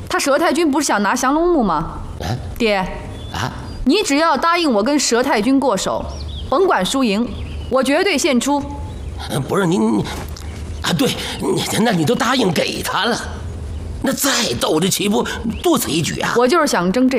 他佘太君不是想拿降龙木吗？爹，你只要答应我跟佘太君过手，甭管输赢，我绝对献出。 不是您对，那你都答应给他了，那再斗这岂不多此一举啊？ 我就是想争这